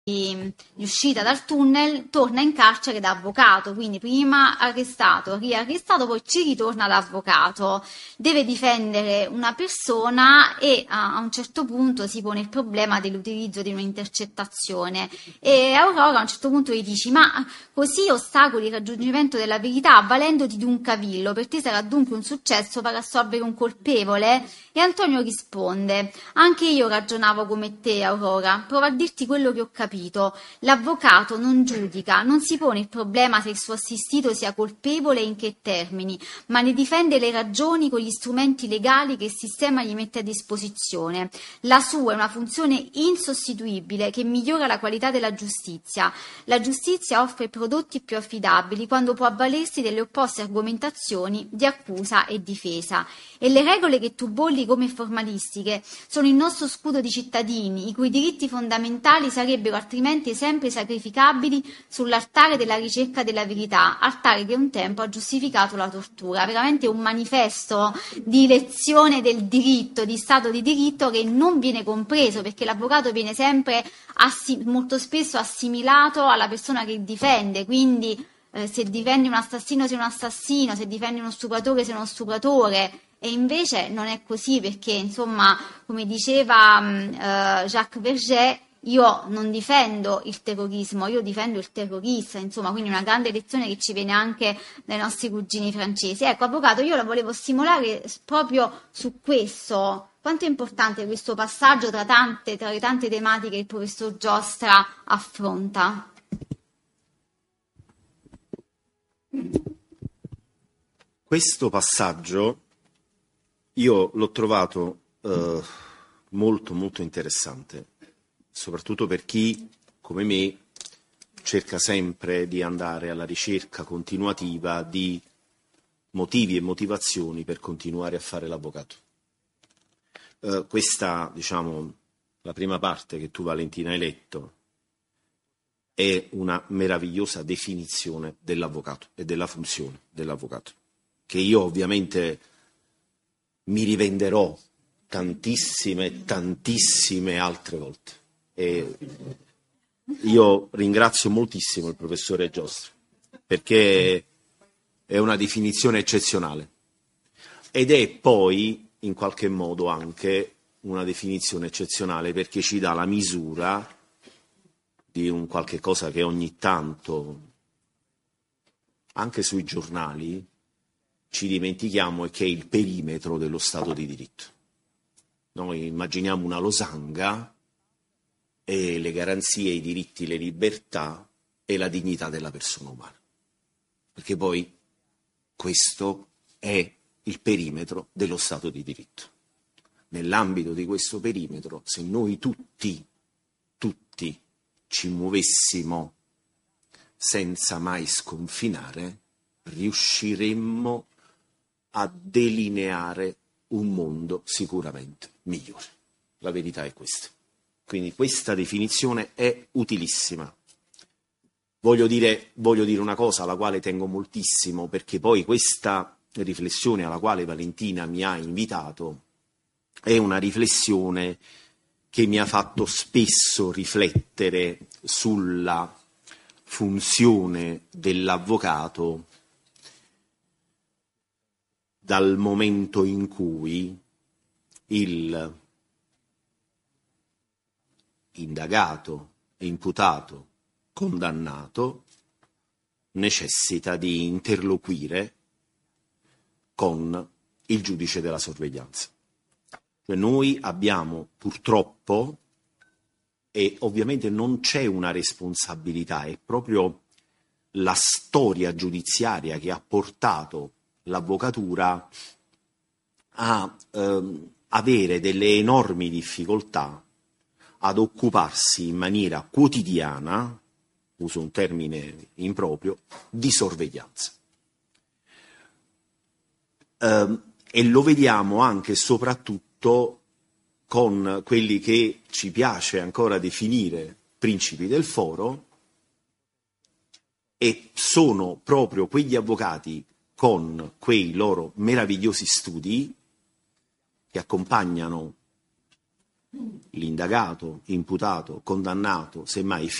di uscita dal tunnel, torna in carcere da avvocato, quindi prima arrestato, riarrestato, poi ci ritorna da avvocato, deve difendere una persona e a un certo punto si pone il problema dell'utilizzo di un'intercettazione e Aurora a un certo punto gli dici: ma così ostacoli il raggiungimento della verità avvalendoti di un cavillo, per te sarà dunque un successo far assolvere un colpevole? E Antonio risponde: anche io ragionavo come te, Aurora, provo a dirti quello che ho capito. L'avvocato non giudica, non si pone il problema se il suo assistito sia colpevole e in che termini, ma ne difende le ragioni con gli strumenti legali che il sistema gli mette a disposizione. La sua è una funzione insostituibile che migliora la qualità della giustizia. La giustizia offre prodotti più affidabili quando può avvalersi delle opposte argomentazioni di accusa e difesa. E le regole che tu bolli come formalistiche sono il nostro scudo di cittadini, i cui diritti fondamentali sarebbero altrimenti sempre sacrificabili sull'altare della ricerca della verità, altare che un tempo ha giustificato la tortura. Veramente un manifesto di lezione del diritto, di Stato di diritto, che non viene compreso, perché l'avvocato viene sempre molto spesso assimilato alla persona che difende, quindi se difendi un assassino sei un assassino, se difendi uno stupratore sei uno stupratore. E invece non è così, perché insomma, come diceva Jacques Verget, io non difendo il terrorismo, io difendo il terrorista, insomma, quindi una grande lezione che ci viene anche dai nostri cugini francesi. Ecco, avvocato, io la volevo stimolare proprio su questo. Quanto è importante questo passaggio tra le tante tematiche che il professor Giostra affronta? Questo passaggio io l'ho trovato molto molto interessante, soprattutto per chi, come me, cerca sempre di andare alla ricerca continuativa di motivi e motivazioni per continuare a fare l'avvocato. Questa, diciamo, la prima parte che tu, Valentina, hai letto, è una meravigliosa definizione dell'avvocato e della funzione dell'avvocato, che io ovviamente mi rivenderò tantissime altre volte. E io ringrazio moltissimo il professore Giostra, perché è una definizione eccezionale ed è poi in qualche modo anche una definizione eccezionale perché ci dà la misura di un qualche cosa che ogni tanto anche sui giornali ci dimentichiamo, e che è il perimetro dello Stato di diritto. Noi immaginiamo una losanga e le garanzie, i diritti, le libertà e la dignità della persona umana, perché poi questo è il perimetro dello Stato di diritto. Nell'ambito di questo perimetro, se noi tutti ci muovessimo senza mai sconfinare, riusciremmo a delineare un mondo sicuramente migliore. La verità è questa. Quindi questa definizione è utilissima. Voglio dire una cosa alla quale tengo moltissimo, perché poi questa riflessione alla quale Valentina mi ha invitato è una riflessione che mi ha fatto spesso riflettere sulla funzione dell'avvocato dal momento in cui il indagato, imputato, condannato necessita di interloquire con il giudice della sorveglianza. Cioè noi abbiamo purtroppo, e ovviamente non c'è una responsabilità, è proprio la storia giudiziaria che ha portato l'avvocatura a avere delle enormi difficoltà ad occuparsi in maniera quotidiana, uso un termine improprio, di sorveglianza. E lo vediamo anche e soprattutto con quelli che ci piace ancora definire principi del foro, e sono proprio quegli avvocati con quei loro meravigliosi studi che accompagnano l'indagato, imputato, condannato, semmai